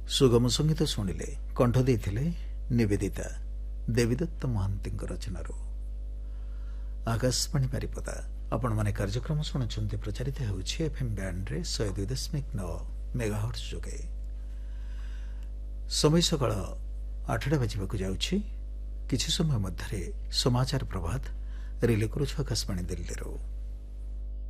ସୁଗମ ସଙ୍ଗୀତ ଶୁଣିଲେ କଣ୍ଠ ଦେଇଥିଲେ ନିବେଦିତା ଦେବୀଦତ୍ତ ମହାନ୍ତିଙ୍କ ରଚନାରୁ। ଆକାଶବାଣୀ ବାରିପଦା ଆପଣମାନେ କାର୍ଯ୍ୟକ୍ରମ ଶୁଣୁଛନ୍ତି, ପ୍ରଚାରିତ ହେଉଛି ଏଫ୍ଏମ୍ ବ୍ୟାଣ୍ଡରେ 102.9 ମେଗାହର୍ଟ୍ଜ ଯୋଗେ। ସମୟ ସକାଳ 8ଟା ବାଜିବାକୁ ଯାଉଛି। କିଛି ସମୟ ମଧ୍ୟରେ ସମାଚାର ପ୍ରଭାତ ରିଲେ କରୁଛୁ ଆକାଶବାଣୀ ଦିଲ୍ଲୀରୁ।